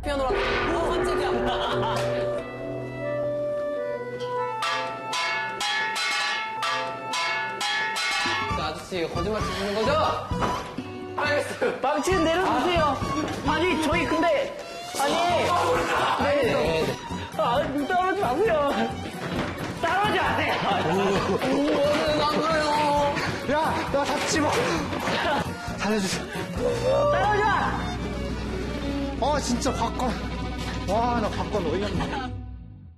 피아노라. 오, 깜짝이야. 아저씨, 거짓말 치시는 거죠? 알겠어요. 망치는 내려주세요. 아니, 저희 근데, 아니. 네. 따라오지 마세요. 따라오지 마세요. 오늘은 안 가요. 야, 나 잡지 마. 살려주세요. 따라오지 마. 진짜 박건. 와, 나 박건 어이없네.